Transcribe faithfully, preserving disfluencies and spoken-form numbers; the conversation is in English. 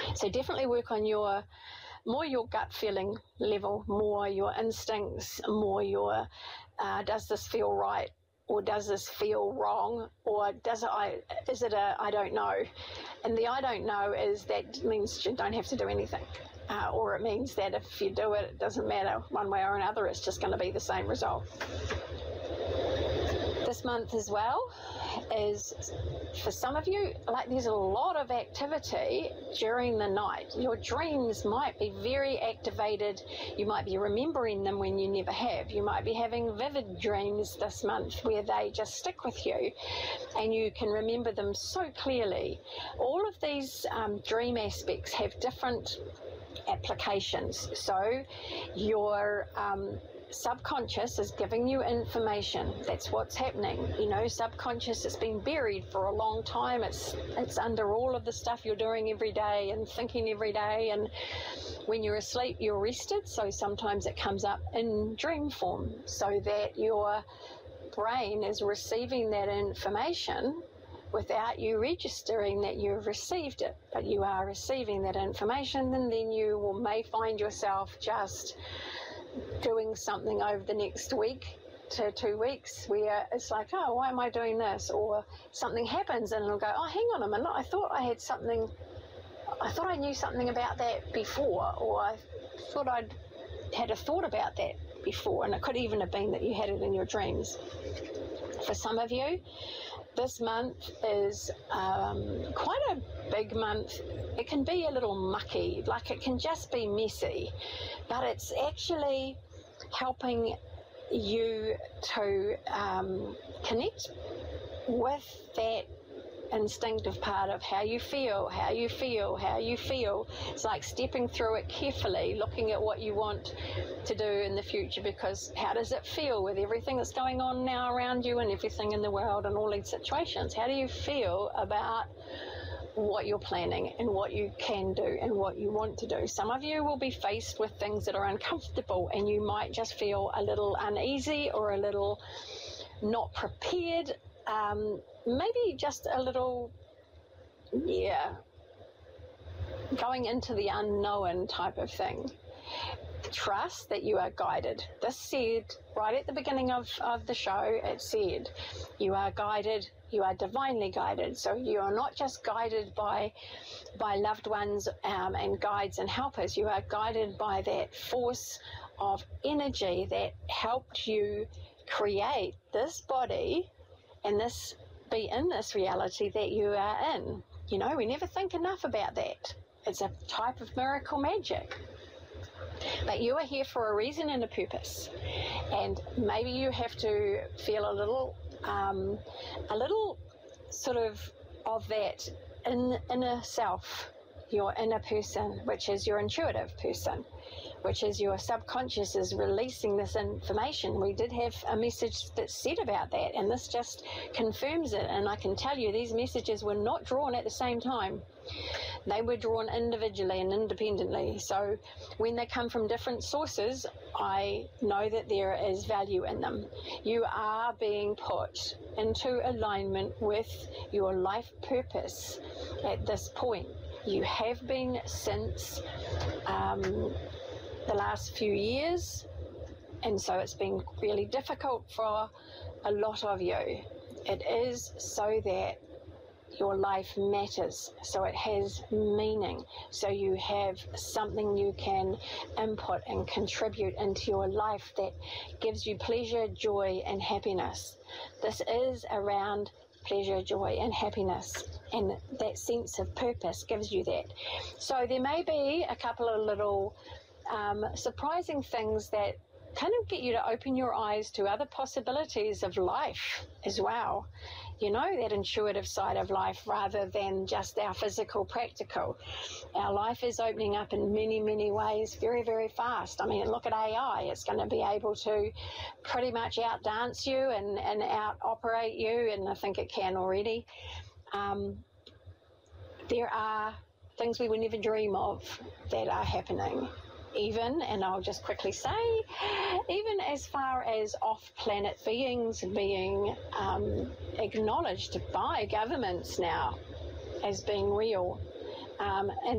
So definitely work on your, more your gut feeling level, more your instincts, more your, uh, does this feel right? Or does this feel wrong? Or does it, I, is it a, I don't know? And the I don't know is that means you don't have to do anything. Uh, or it means that if you do it, it doesn't matter one way or another, it's just going to be the same result. This month as well is, for some of you, like there's a lot of activity during the night. Your dreams might be very activated. You might be remembering them when you never have. You might be having vivid dreams this month where they just stick with you and you can remember them so clearly. All of these um, dream aspects have different applications. So your um, subconscious is giving you information. That's what's happening. You know, subconscious has been buried for a long time. It's it's under all of the stuff you're doing every day and thinking every day. And when you're asleep, you're rested. So sometimes it comes up in dream form so that your brain is receiving that information without you registering that you've received it. But you are receiving that information, and then you will may find yourself just doing something over the next week to two weeks where it's like, oh, why am I doing this? Or something happens and it'll go, oh, hang on a minute, I thought I had something, I thought I knew something about that before, or I thought I'd had a thought about that before, and it could even have been that you had it in your dreams. For some of you, this month is um, quite a big month. It can be a little mucky, like it can just be messy, but it's actually helping you to um, connect with that instinctive part of how you feel, how you feel, how you feel. It's like stepping through it carefully, looking at what you want to do in the future, because how does it feel with everything that's going on now around you and everything in the world and all these situations? How do you feel about what you're planning and what you can do and what you want to do? Some of you will be faced with things that are uncomfortable and you might just feel a little uneasy or a little not prepared. Um, maybe just a little, yeah, going into the unknown type of thing. Trust that you are guided. This said, right at the beginning of, of the show, it said, you are guided, you are divinely guided. So you are not just guided by, by loved ones um, and guides and helpers. You are guided by that force of energy that helped you create this body and this be in this reality that you are in. You know, we never think enough about that. It's a type of miracle magic. But you are here for a reason and a purpose. And maybe you have to feel a little, um, a little sort of of that in, inner self, your inner person, which is your intuitive person, which is your subconscious is releasing this information. We did have a message that said about that, and this just confirms it. And I can tell you these messages were not drawn at the same time. They were drawn individually and independently. So when they come from different sources, I know that there is value in them. You are being put into alignment with your life purpose at this point. You have been since um, the last few years, and so it's been really difficult for a lot of you. It is so that your life matters, so it has meaning, so you have something you can input and contribute into your life that gives you pleasure, joy, and happiness. This is around pleasure, joy, and happiness, and that sense of purpose gives you that. So there may be a couple of little um, surprising things that kind of get you to open your eyes to other possibilities of life as well. You know, that intuitive side of life rather than just our physical, practical. Our life is opening up in many, many ways very, very fast. I mean, look at A I. It's going to be able to pretty much outdance you and, and out-operate you, and I think it can already. Um, there are things we would never dream of that are happening. Even, and I'll just quickly say, even as far as off-planet beings being um, acknowledged by governments now as being real. Um, and